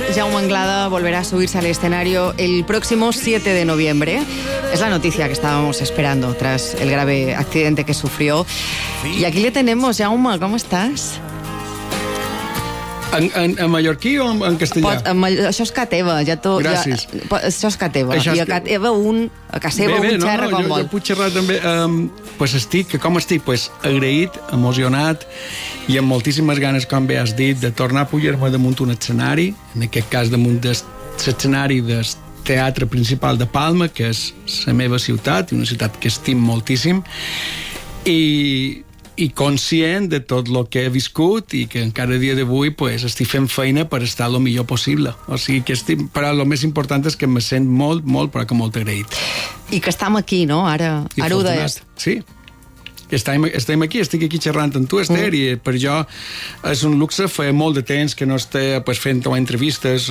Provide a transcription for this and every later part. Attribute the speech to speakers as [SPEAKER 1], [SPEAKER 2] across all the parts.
[SPEAKER 1] Jaume Anglada volverá a subirse al escenario el próximo 7 de noviembre. Es la noticia que estábamos esperando tras el grave accidente que sufrió. Y aquí le tenemos, Jaume, ¿cómo estás?
[SPEAKER 2] En mallorquí o en castellà?
[SPEAKER 1] Això és que teva, ja tot.
[SPEAKER 2] Gràcies.
[SPEAKER 1] Això és que teva.
[SPEAKER 2] Això és
[SPEAKER 1] I a teva un, a casa seva un xerra com vol.
[SPEAKER 2] Jo puc xerrar també. Pues com estic? Pues agraït, emocionat i amb moltíssimes ganes, com bé has dit, de tornar a pujar-me damunt un escenari, en aquest cas damunt l'escenari del Teatre Principal de Palma, que és la meva ciutat, una ciutat que estim moltíssim, i conscient de tot el que he viscut i que encara a dia d'avui pues, estic fent feina per estar el millor possible. O sigui que però el més important és que me sent molt, però que molt agraït.
[SPEAKER 1] I que estem aquí, no? Ara ho deies.
[SPEAKER 2] Sí. Estem aquí, estic aquí xerrant amb tu, Esther, i per jo és un luxe. Fa molt de temps que no estic pues, fent entrevistes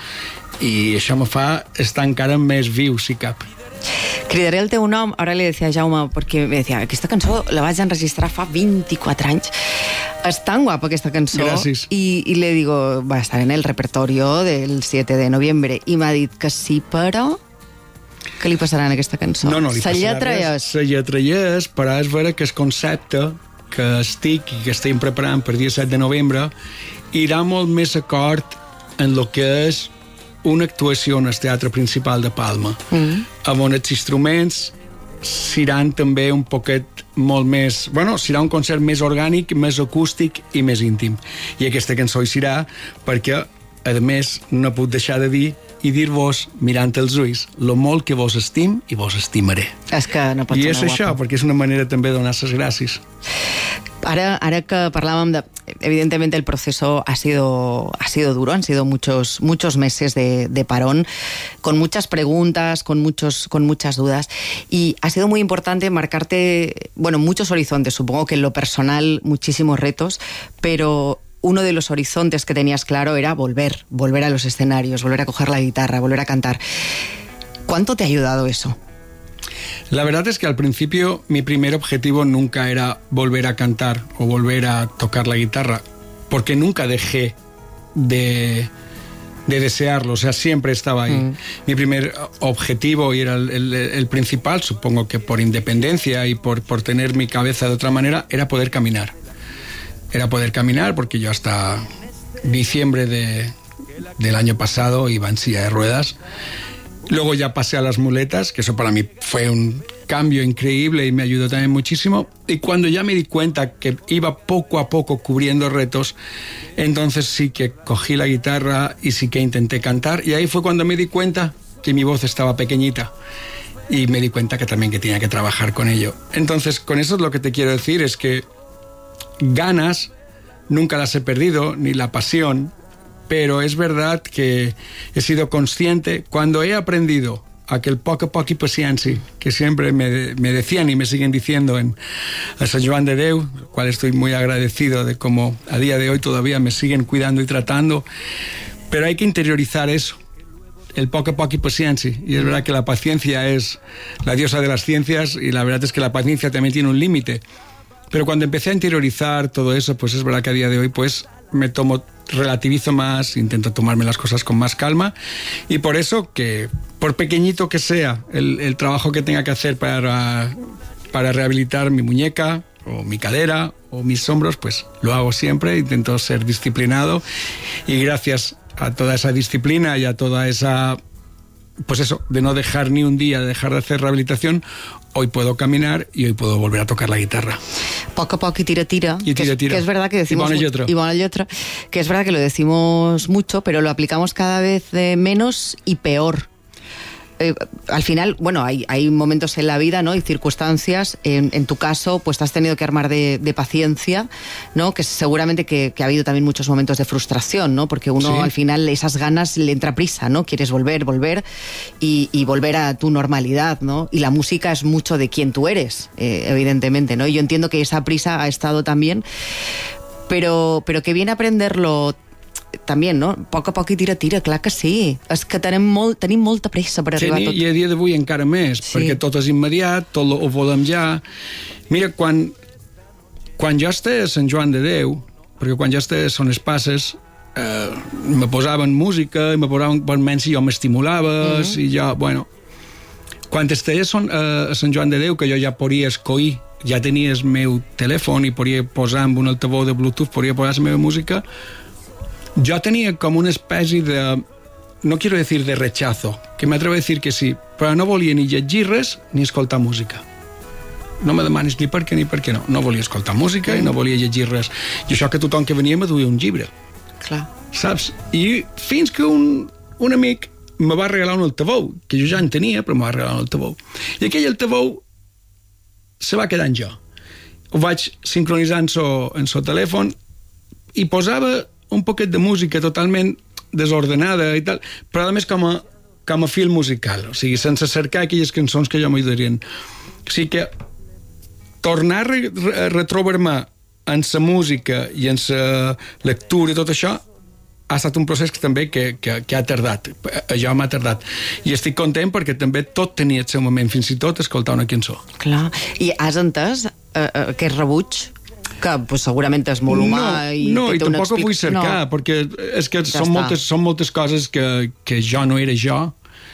[SPEAKER 2] i això me fa estar encara més viu, si cap.
[SPEAKER 1] Cridaré el teu nom, ara li decía a Jaume, perquè me decía, aquesta cançó la vaig enregistrar fa 24 anys. És tan guapa aquesta cançó.
[SPEAKER 2] Gràcies.
[SPEAKER 1] Y le digo, va a estar en el repertorio del 7 de noviembre. I m'ha dit que sí, però... Què li passarà en aquesta cançó?
[SPEAKER 2] No, li passarà res. La lletra és, però és vera que el concepte que estic i que estem preparant per dia 7 de novembre irà molt més acord en el que és una actuació en el Teatre Principal de Palma, amb on els instruments seran també un poquet molt més... Bueno, serà un concert més orgànic, més acústic i més íntim. I aquesta cançó hi serà perquè, a més, no puc deixar de dir i dir-vos, mirant els ulls, lo molt que vos estim i vos estimaré.
[SPEAKER 1] És que no pot ser
[SPEAKER 2] I és això, perquè és una manera també de donar les gràcies.
[SPEAKER 1] Ahora que parlábamos de... Evidentemente el proceso ha sido duro, han sido muchos meses de parón, con muchas preguntas, con muchas dudas, y ha sido muy importante marcarte, bueno, muchos horizontes, supongo que en lo personal muchísimos retos, pero uno de los horizontes que tenías claro era volver a los escenarios, volver a coger la guitarra, volver a cantar. ¿Cuánto te ha ayudado eso?
[SPEAKER 2] La verdad es que al principio mi primer objetivo nunca era volver a cantar o volver a tocar la guitarra, porque nunca dejé de desearlo, o sea, siempre estaba ahí. Mi primer objetivo, y era el principal, supongo que por independencia y por tener mi cabeza de otra manera, era poder caminar. Era poder caminar porque yo hasta diciembre del año pasado iba en silla de ruedas. Luego ya pasé a las muletas, que eso para mí fue un cambio increíble y me ayudó también muchísimo. Y cuando ya me di cuenta que iba poco a poco cubriendo retos, entonces sí que cogí la guitarra y sí que intenté cantar. Y ahí fue cuando me di cuenta que mi voz estaba pequeñita. Y me di cuenta que también que tenía que trabajar con ello. Entonces, con eso lo que te quiero decir es que ganas nunca las he perdido, ni la pasión. Pero es verdad que he sido consciente, cuando he aprendido aquel poc a poc i paciència que siempre me decían y me siguen diciendo en San Joan de Déu, cual estoy muy agradecido de cómo a día de hoy todavía me siguen cuidando y tratando, pero hay que interiorizar eso, el poc a poc i paciència, y es verdad que la paciencia es la diosa de las ciencias y la verdad es que la paciencia también tiene un límite, pero cuando empecé a interiorizar todo eso, pues es verdad que a día de hoy pues relativizo más, intento tomarme las cosas con más calma, y por eso que, por pequeñito que sea el trabajo que tenga que hacer para rehabilitar mi muñeca o mi cadera o mis hombros, pues lo hago siempre, intento ser disciplinado, y gracias a toda esa disciplina y a toda esa, pues eso, de no dejar ni un día, de dejar de hacer rehabilitación, hoy puedo caminar y hoy puedo volver a tocar la guitarra.
[SPEAKER 1] Poco a poco y tira.
[SPEAKER 2] Y tira.
[SPEAKER 1] Que es verdad que decimos...
[SPEAKER 2] Y bona lletra.
[SPEAKER 1] Que es verdad que lo decimos mucho, pero lo aplicamos cada vez menos y peor. Al final, bueno, hay momentos en la vida, ¿no? Y circunstancias. En tu caso, pues te has tenido que armar de paciencia, ¿no? Que seguramente que ha habido también muchos momentos de frustración, ¿no? Porque uno, sí, al final esas ganas le entra prisa, ¿no? Quieres volver y volver a tu normalidad, ¿no? Y la música es mucho de quién tú eres, evidentemente, ¿no? Y yo entiendo que esa prisa ha estado también, pero que viene aprenderlo també, no? A poc i tira, clar que sí. És que tenim molta pressa per arribar a tot.
[SPEAKER 2] I a dia d'avui encara més, sí, perquè tot és immediat, tot ho volem ja. Mira, quan jo estic a Sant Joan de Déu, perquè quan jo estic a Son Espases, me posaven música i me posaven menys si jo m'estimulava i jo, bueno, quan estava a Sant Joan de Déu, que jo ja podia escollir, ja tenia el meu telèfon i podia posar amb un altaveu de Bluetooth, podia posar la meva música, jo tenia com una espècie de, no quiero decir de rechazo, que m'atrevo a dir que sí, però no volia ni llegir res ni escoltar música. No me demanis ni per què ni per què no. No volia escoltar música i no volia llegir res. I això que tothom que venia me duia un llibre.
[SPEAKER 1] Clar.
[SPEAKER 2] Saps? I fins que un amic me va regalar un altaveu, que jo ja en tenia, però me va regalar un altaveu. I aquell altaveu se va quedar en jo. Ho vaig sincronitzar en so telèfon i posava un poquet de música totalment desordenada i tal, però a més com a fil musical, o sigui, sense cercar aquelles cançons que jo m'ajudarien. O sigui que tornar a retrobar-me en la música i en la lectura i tot això ha estat un procés que també que ha tardat. Això m'ha tardat. I estic content perquè també tot tenia el seu moment, fins i tot escoltar una cançó.
[SPEAKER 1] Clar. I has entès aquest rebuig? Que pues, segurament és molt humà i
[SPEAKER 2] tampoc ho vull cercar, perquè és que són moltes coses que jo no era jo,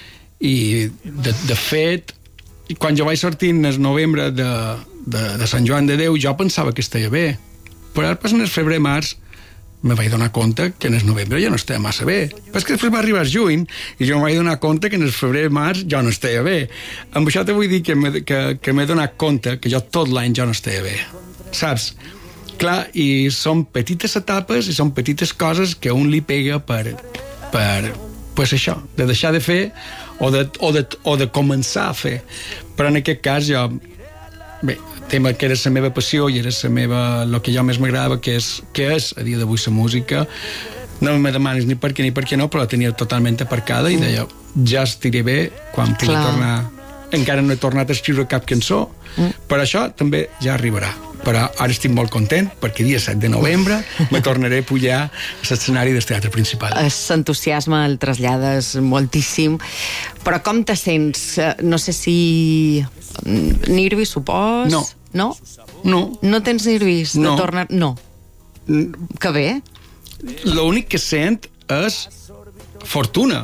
[SPEAKER 2] i de fet, quan jo vaig sortir en el novembre de Sant Joan de Déu, jo pensava que estava bé, però després en el febrer-març me vaig donar compte que en el novembre ja no estava massa bé. Però és que després va arribar el juny i jo me vaig donar compte que en el febrer-març ja no estava bé. Amb això te vull dir que m'he donat compte que jo tot l'any ja no estava bé. Saps? Clar, i són petites etapes i són petites coses que un li pega per pues això, de deixar de fer o de començar a fer. Però en aquest cas jo, bé, el tema que era la meva passió i era el que jo més m'agradava, que és a dia d'avui la música, no me demanis ni per què no, però la tenia totalment aparcada i deia, ja estiré bé quan pugui tornar. Encara no he tornat a escriure cap cançó, però això també ja arribarà. Però ara estic molt content perquè dia 7 de novembre me tornaré a pujar a l'escenari del teatre principal.
[SPEAKER 1] L'entusiasme el trasllades moltíssim, però com te sents? No sé si nervis, supos?
[SPEAKER 2] No.
[SPEAKER 1] No?
[SPEAKER 2] No.
[SPEAKER 1] No tens nervis de
[SPEAKER 2] No.
[SPEAKER 1] tornar? No. Que bé.
[SPEAKER 2] L'únic que sent és fortuna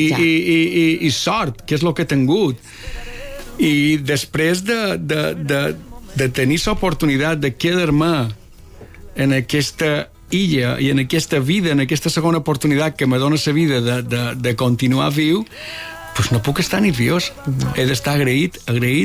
[SPEAKER 2] i sort, que és el que he tingut. I després de tenir l'oportunitat de quedar-me en aquesta illa i en aquesta vida, en aquesta segona oportunitat que me dona la vida de continuar viu, pues no puc estar nerviós. No. He d'estar agraït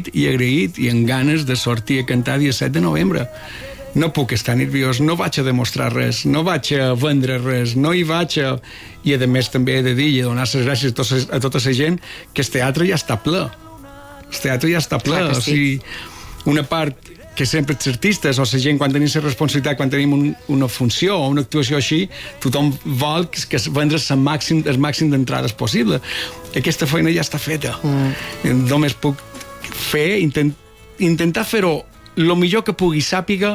[SPEAKER 2] i amb ganes de sortir a cantar dia 7 de novembre. No puc estar nerviós, no vaig a demostrar res, no vaig a vendre res, no hi vaig a... I a més també he de dir i a donar les gràcies a tota la gent que el teatre ja està ple. El teatre ja està ple.
[SPEAKER 1] Sí.
[SPEAKER 2] O sigui, una part que sempre els artistes o la gent quan tenim la responsabilitat, quan tenim una funció o una actuació així, tothom vol que vendre el màxim d'entrades possible. Aquesta feina ja està feta. Només puc fer, intentar fer-ho el millor que pugui sàpiga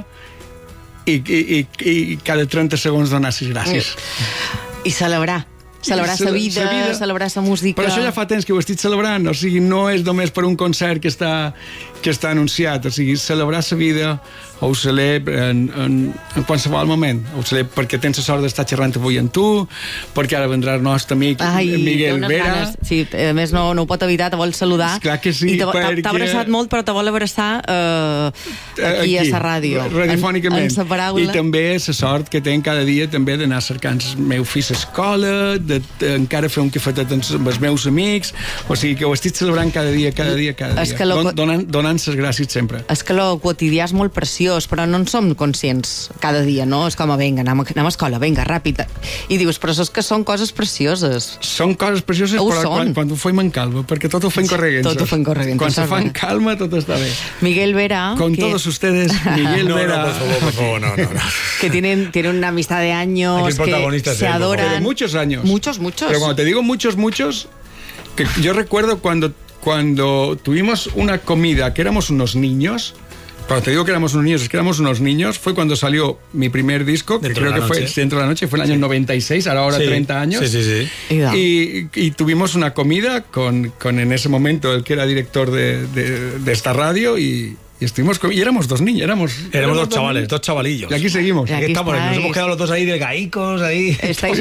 [SPEAKER 2] i cada 30 segons donar les gràcies.
[SPEAKER 1] I celebrar la vida, celebrar la música.
[SPEAKER 2] Però això ja fa temps que ho estic celebrant, o sigui, no és només per un concert que està anunciat, o sigui, celebrar la vida ho celebro en qualsevol moment. Ho celebro perquè tens la sort d'estar xerrant avui amb tu, perquè ara vendrà el nostre amic Miguel Vera.
[SPEAKER 1] Ganes. Sí, a més no ho pot evitar, te vol saludar.
[SPEAKER 2] Clar que sí, perquè...
[SPEAKER 1] T'ha abraçat molt, però te vol abraçar aquí a la ràdio.
[SPEAKER 2] Radiofònicament.
[SPEAKER 1] En la paraula.
[SPEAKER 2] I també la sort que tenc cada dia també d'anar cercant el meu fill a l'escola, encara fer un cafetet amb els meus amics, o sigui que ho estic celebrant cada dia. Donant les gràcies sempre.
[SPEAKER 1] És que el quotidià és molt preciós, però no en som conscients cada dia, no? És com, vinga, anem a escola, vinga, ràpid. I dius, però és que són coses precioses.
[SPEAKER 2] Són coses precioses, però quan ho fem en calma, perquè tot ho fem correguent.
[SPEAKER 1] Tot ho fem correguent.
[SPEAKER 2] Quan se fa en calma, tot està bé.
[SPEAKER 1] Miguel Vera.
[SPEAKER 2] Con todos ustedes, Miguel Vera.
[SPEAKER 3] Por favor, no.
[SPEAKER 1] Que tienen una amistad de años, que se adoran.
[SPEAKER 2] De muchos años.
[SPEAKER 1] Muchos.
[SPEAKER 2] Pero cuando te digo muchos, que yo recuerdo cuando tuvimos una comida, que éramos unos niños. Cuando te digo que éramos unos niños, fue cuando salió mi primer disco, que creo que fue Dentro de la Noche, fue el año 96, ahora 30 años.
[SPEAKER 3] Sí.
[SPEAKER 2] Y tuvimos una comida con en ese momento el que era director de esta radio y Y estuvimos y éramos dos niños, éramos
[SPEAKER 3] dos chavales, dos chavalillos.
[SPEAKER 2] Y aquí seguimos.
[SPEAKER 3] Aquí estamos, nos hemos quedado los dos ahí delgaicos, ahí.
[SPEAKER 1] Estáis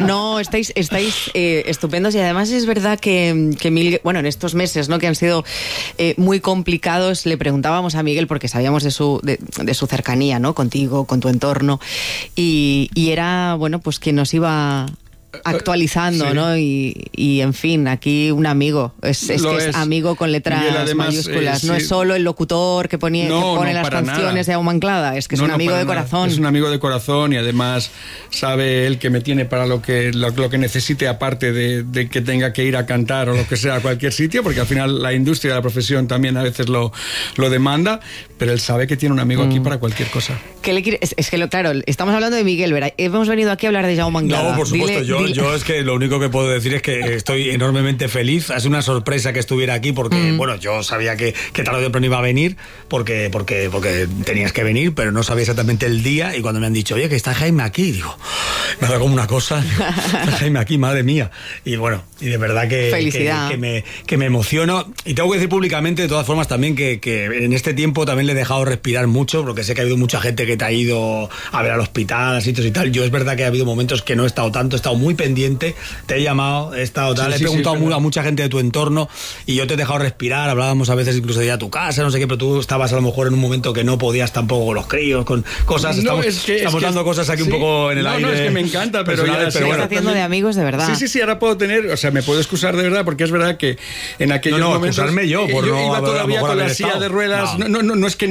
[SPEAKER 1] estupendos, y además es verdad que Miguel, bueno, en estos meses, ¿no?, que han sido muy complicados, le preguntábamos a Miguel, porque sabíamos de su cercanía, ¿no?, contigo, con tu entorno, y era, bueno, pues que nos iba actualizando, sí, ¿no? Y en fin, aquí un amigo, es amigo con letras además, mayúsculas, no sí, es solo el locutor que pone las canciones de Jaume Anclada, es que es un amigo de corazón.
[SPEAKER 2] Es un amigo de corazón y además sabe él que me tiene para lo que necesite, aparte de que tenga que ir a cantar o lo que sea a cualquier sitio, porque al final la industria de la profesión también a veces lo demanda, pero él sabe que tiene un amigo aquí para cualquier cosa.
[SPEAKER 1] ¿Qué le quiere? Claro, estamos hablando de Miguel, ¿verdad? Hemos venido aquí a hablar de Jaume Anclada.
[SPEAKER 3] No, por supuesto, yo es que lo único que puedo decir es que estoy enormemente feliz. Es una sorpresa que estuviera aquí porque, bueno, yo sabía que tarde o temprano iba a venir porque tenías que venir, pero no sabía exactamente el día, y cuando me han dicho, oye, que está Jaime aquí, digo, me ha dado como una cosa, digo, está Jaime aquí, madre mía. Y bueno, y de verdad que me emociono, y tengo que decir públicamente, de todas formas, también que en este tiempo también le he dejado respirar mucho, porque sé que ha habido mucha gente que te ha ido a ver al hospital, a sitios y tal. Yo es verdad que ha habido momentos que no he estado tanto, he estado muy pendiente, te he llamado, he estado tal, he preguntado a mucha gente de tu entorno, y yo te he dejado respirar. Hablábamos a veces incluso de ir a tu casa, no sé qué, pero tú estabas a lo mejor en un momento que no podías tampoco con los críos, con cosas. Estamos dando cosas aquí un poco en el aire.
[SPEAKER 2] No, es que me encanta, pero ya
[SPEAKER 1] estás haciendo también de amigos de verdad.
[SPEAKER 2] Sí, ahora puedo tener, o sea, me puedo excusar de verdad, porque es verdad que en aquellos momentos
[SPEAKER 3] excusarme yo
[SPEAKER 2] iba todavía con la silla de ruedas. No es que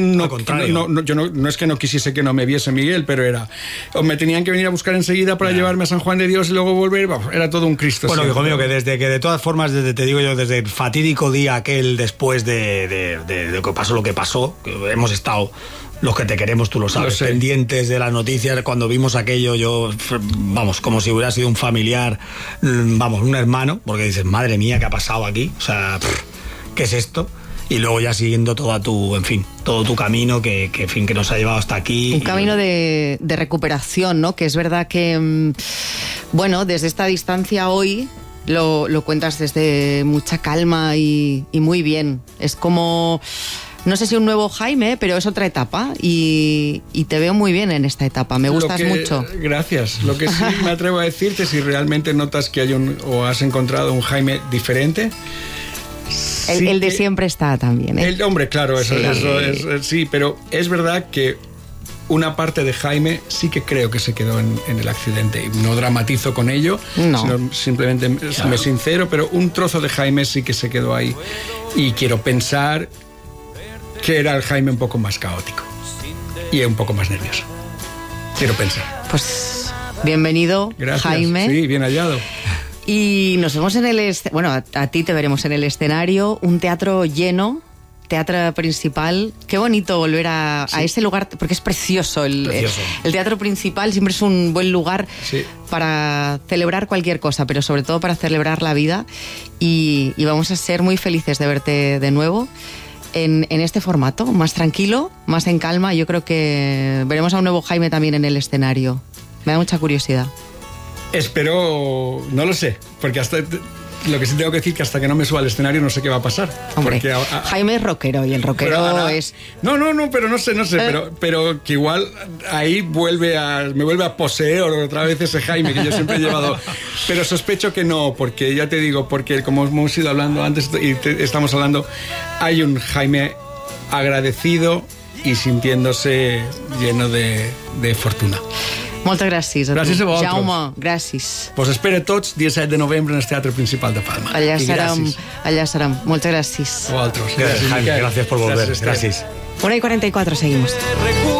[SPEAKER 2] no es que no quisiese que no me viese Miguel, pero me tenían que venir a buscar enseguida para llevarme a San Juan de Dios y luego volver. Era todo un Cristo.
[SPEAKER 3] Bueno, hijo mío, que de todas formas, te digo yo, desde el fatídico día aquel después de que pasó lo que pasó, que hemos estado, los que te queremos, tú lo sabes, pendientes de las noticias. Cuando vimos aquello, yo, vamos, como si hubiera sido un familiar, vamos, un hermano, porque dices, madre mía, ¿qué ha pasado aquí? O sea, ¿qué es esto? Y luego ya siguiendo todo tu camino que nos ha llevado hasta aquí.
[SPEAKER 1] Un camino de recuperación, ¿no? Que es verdad que, bueno, desde esta distancia hoy lo cuentas desde mucha calma y muy bien. Es como, no sé si un nuevo Jaime, pero es otra etapa, y te veo muy bien en esta etapa. Me gustas mucho.
[SPEAKER 2] Gracias. Lo que sí me atrevo a decirte, si realmente notas que hay o has encontrado un Jaime diferente.
[SPEAKER 1] El de siempre está también, ¿eh?
[SPEAKER 2] El hombre, claro, eso es, sí, pero es verdad que una parte de Jaime sí que creo que se quedó en el accidente. No dramatizo con ello, sino simplemente me sincero, pero un trozo de Jaime sí que se quedó ahí. Y quiero pensar que era el Jaime un poco más caótico y un poco más nervioso. Quiero pensar.
[SPEAKER 1] Pues bienvenido, gracias, Jaime.
[SPEAKER 2] Sí, bien hallado.
[SPEAKER 1] Y nos vemos bueno, a ti te veremos en el escenario, un teatro lleno, teatro principal. Qué bonito volver a ese lugar, porque es precioso. El teatro principal siempre es un buen lugar para celebrar cualquier cosa, pero sobre todo para celebrar la vida. Y vamos a ser muy felices de verte de nuevo en este formato, más tranquilo, más en calma. Yo creo que veremos a un nuevo Jaime también en el escenario. Me da mucha curiosidad.
[SPEAKER 2] Espero, no lo sé, porque hasta lo que sí tengo que decir que hasta que no me suba al escenario no sé qué va a pasar.
[SPEAKER 1] Hombre, porque Jaime es rockero y el rockero es...
[SPEAKER 2] No, pero no sé, pero que igual ahí me vuelve a poseer otra vez ese Jaime que yo siempre he llevado. Pero sospecho que no, porque ya te digo, porque como hemos ido hablando antes y estamos hablando, hay un Jaime agradecido y sintiéndose lleno de fortuna.
[SPEAKER 1] Moltes gràcies a tu.
[SPEAKER 2] Gràcies a vosaltres.
[SPEAKER 1] Jaume, gràcies.
[SPEAKER 2] Pues espera tots dia 7 de novembre en el Teatre Principal de Palma.
[SPEAKER 1] Allà serem. Moltes gràcies.
[SPEAKER 2] A vosaltres.
[SPEAKER 3] Gràcies, Jaime. Gràcies por volver. Gràcies.
[SPEAKER 1] 1:44, seguimos.